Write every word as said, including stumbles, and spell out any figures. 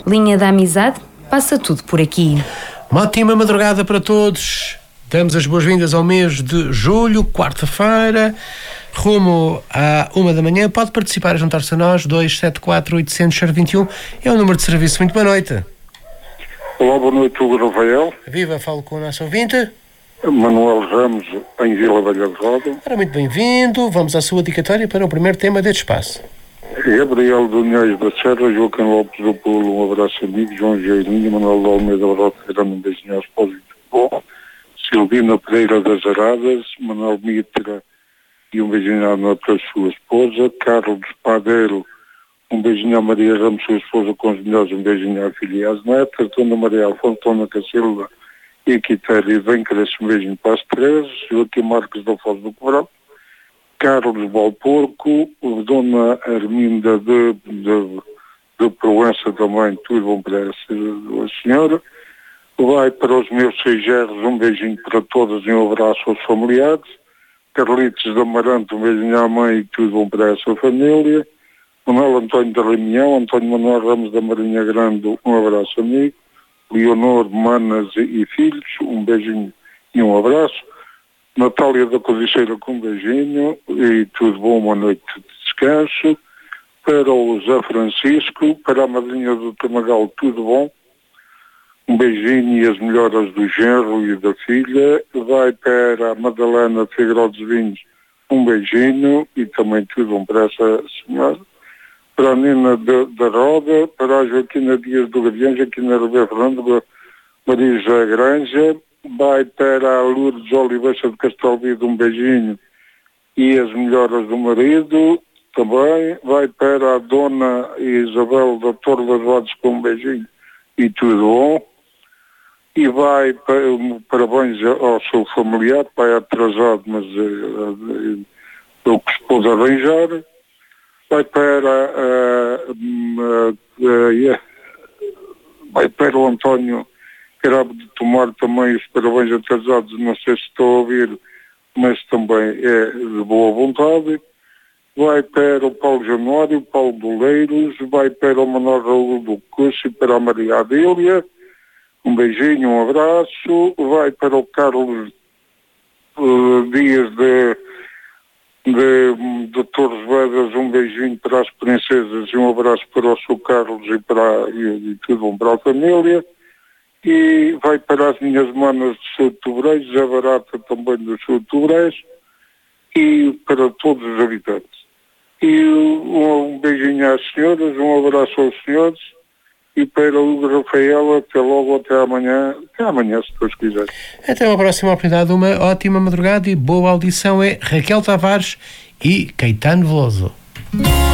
Linha da Amizade, passa tudo por aqui. Uma ótima madrugada para todos. Damos as boas-vindas ao mês de julho, quarta-feira, rumo à uma da manhã. Pode participar a juntar-se a nós, dois sete quatro, oito zero zero, vinte e um. É o número de serviço. Muito boa noite. Olá, boa noite, Hugo Rafael. Viva, falo com o nosso ouvinte. Manuel Ramos, em Vila Velha de Roda. Ora, muito bem-vindo. Vamos à sua dedicatória para o primeiro tema deste espaço. Gabriel Dunhões da Serra, Joaquim Lopes do Pulo, um abraço amigo, João Geirinho, Manuel de Almeida Barroca, um beijinho ao esposo de bom, Silvina Pereira das Aradas, Manuel Mitra e um beijinho para a sua esposa, Carlos Padeiro, um beijinho a Maria Ramos, sua esposa, com os melhores, um beijinho à filha e às netas, Dona Maria Alfonso, Dona Cacilda e Quitéria, vem cresce um beijinho para as três, Joaquim Marques da Foz do Cobrão, Carlos Valporco, Dona Arminda de, de, de Proença também, tudo bom para essa senhora. Vai para os meus seis erros, um beijinho para todas e um abraço aos familiares. Carlitos de Amarante, um beijinho à mãe e tudo bom para essa família. Manuel António da Reunião, António Manuel Ramos da Marinha Grande, um abraço amigo. Leonor, Manas e, e filhos, um beijinho e um abraço. Natália da Codiceira com um beijinho e tudo bom, uma noite de descanso. Para o Zé Francisco, para a madrinha do Tamagal, tudo bom. Um beijinho e as melhoras do genro e da filha. Vai para a Madalena de Figueiredo dos Vinhos, um beijinho e também tudo bom para essa senhora. Para a Nina da Roda, para a Joaquina Dias do Gavião, Joaquina Ribeiro Fernando, Maria José Granja. Vai para a Lourdes Oliveira de Castelvido, um beijinho e as melhoras do marido também. Vai para a Dona Isabel da Torre das Vades com um beijinho e tudo bom. E vai para, parabéns ao seu familiar, pai atrasado, mas é, é o que se pôde arranjar. Vai para uh, uh, uh, yeah. vai para o António Carabo de tomar também os parabéns atrasados, não sei se estou a ouvir, mas também é de boa vontade. Vai para o Paulo Januário, Paulo Boleiros, vai para o Manuel Raul do Curso e para a Maria Adélia, um beijinho, um abraço. Vai para o Carlos uh, Dias de, de, de Torres Vedras, um beijinho para as princesas e um abraço para o seu Carlos e, para, e, e tudo bom para a família. E vai para as minhas manas de Sul de Tobreis, Zé Barata também do Sul de Tobreis, e para todos os habitantes. E um, um beijinho às senhoras, um abraço aos senhores, e para o Hugo Rafael, até logo, até amanhã, até amanhã, se Deus quiser. Até uma próxima oportunidade, uma ótima madrugada e boa audição. É Raquel Tavares e Caetano Veloso.